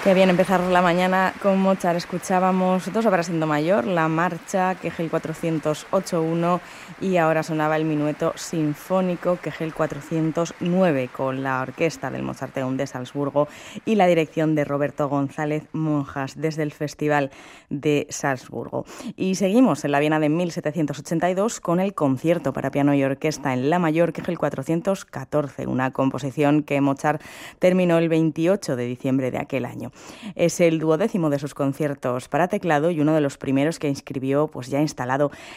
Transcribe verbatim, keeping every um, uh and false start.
Qué bien empezar la mañana con Mozart. Escuchábamos dos obras en do mayor, la marcha Kegel cuatrocientos ocho uno y ahora sonaba el minueto sinfónico Kegel cuatrocientos nueve con la orquesta del Mozarteum de Salzburgo y la dirección de Roberto González Monjas desde el Festival de Salzburgo. Y seguimos en la Viena de mil setecientos ochenta y dos con el concierto para piano y orquesta en la mayor Kegel cuatrocientos catorce, una composición que Mozart terminó el veintiocho de diciembre de aquel año. Es el duodécimo de sus conciertos para teclado y uno de los primeros que inscribió pues ya instalado